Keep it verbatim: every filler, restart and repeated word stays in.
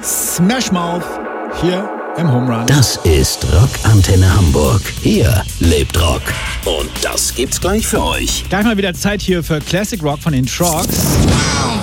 Smash Mouth hier im Home Run. Das ist Rockantenne Hamburg. Hier lebt Rock. Und das gibt's gleich für euch. Gleich mal wieder Zeit hier für Classic Rock von den Trogs.